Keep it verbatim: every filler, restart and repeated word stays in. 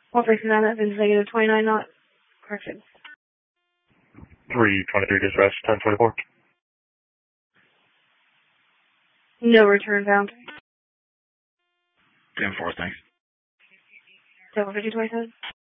one person nine, that is negative twenty-nine knot. Correction. three twenty-three dispatch, ten twenty-four. No return found. ten four, thanks. Double fifty twenty-seven.